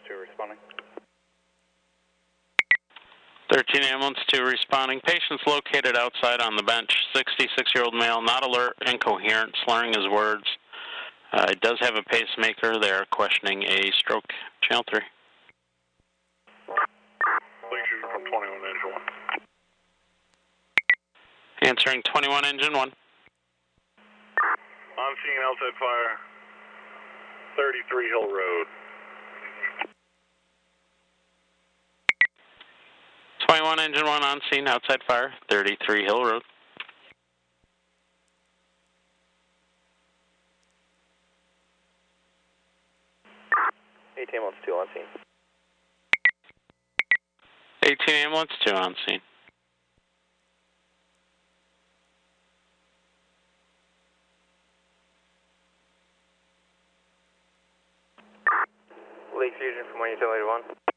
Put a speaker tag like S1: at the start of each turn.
S1: 2 responding.
S2: 13 ambulance 2 responding. Patient's located outside on the bench. 66-year-old male, not alert, incoherent, slurring his words. It does have a pacemaker. They are questioning a stroke. Channel 3.
S1: From 21 engine 1.
S2: Answering 21 engine 1.
S1: On scene, outside fire, 33 Hill Road.
S2: 21 engine 1 on scene, outside fire, 33 Hill Road.
S1: 18 ambulance 2 on scene.
S2: 18 ambulance 2 on scene.
S1: Lake Fusion from 1 utility 1.